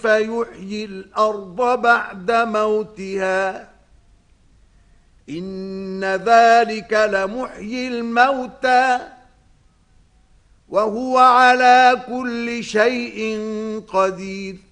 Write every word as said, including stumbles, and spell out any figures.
فيحيي الأرض بعد موتها إن ذلك لمحيي الموتى وهو على كل شيء قدير.